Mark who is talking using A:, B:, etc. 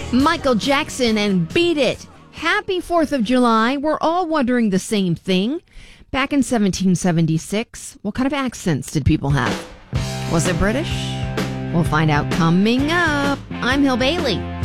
A: Michael Jackson and Beat It. Happy 4th of July. We're all wondering the same thing. Back in 1776, what kind of accents did people have? Was it British? We'll find out coming up. I'm Hill Bailey.